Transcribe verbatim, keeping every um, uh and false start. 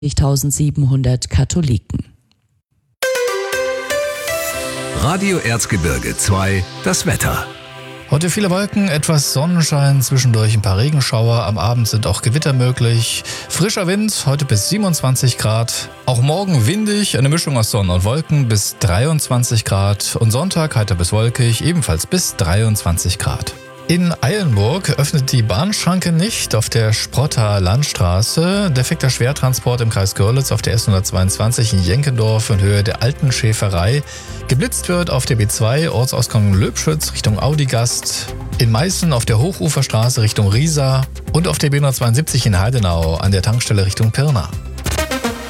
eintausendsiebenhundert Katholiken. Radio Erzgebirge zwei, das Wetter. Heute viele Wolken, etwas Sonnenschein, zwischendurch ein paar Regenschauer. Am Abend sind auch Gewitter möglich. Frischer Wind, heute bis siebenundzwanzig Grad. Auch morgen windig, eine Mischung aus Sonne und Wolken bis dreiundzwanzig Grad. Und Sonntag heiter bis wolkig, ebenfalls bis dreiundzwanzig Grad. In Eilenburg öffnet die Bahnschranke nicht auf der Sprotter Landstraße. Defekter Schwertransport im Kreis Görlitz auf der S hundertzweiundzwanzig in Jenkendorf in Höhe der Alten Schäferei. Geblitzt wird auf der B zwei Ortsausgang Löbschütz Richtung Audigast. In Meißen auf der Hochuferstraße Richtung Riesa und auf der B hundertzweiundsiebzig in Heidenau an der Tankstelle Richtung Pirna.